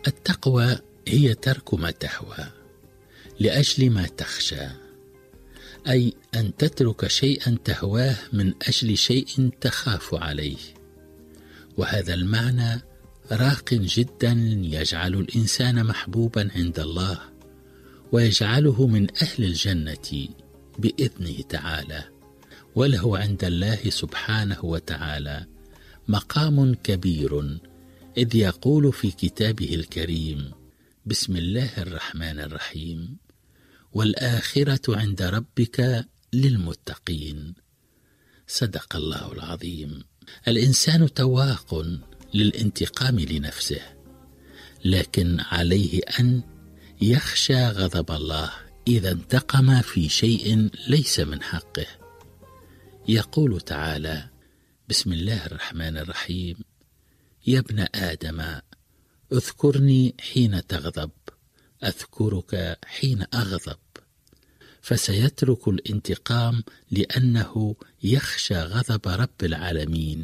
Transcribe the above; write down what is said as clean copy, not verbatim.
التقوى هي ترك ما تهوى لأجل ما تخشى، أي أن تترك شيئا تهواه من أجل شيء تخاف عليه. وهذا المعنى راق جدا يجعل الإنسان محبوبا عند الله، ويجعله من أهل الجنة بإذنه تعالى، وله عند الله سبحانه وتعالى مقام كبير، إذ يقول في كتابه الكريم: بسم الله الرحمن الرحيم: والآخرة عند ربك للمتقين. صدق الله العظيم. الإنسان تواق للانتقام لنفسه، لكن عليه أن يخشى غضب الله إذا انتقم في شيء ليس من حقه. يقول تعالى: بسم الله الرحمن الرحيم: يا ابن آدم اذكرني حين تغضب أذكرك حين أغضب. فسيترك الانتقام لأنه يخشى غضب رب العالمين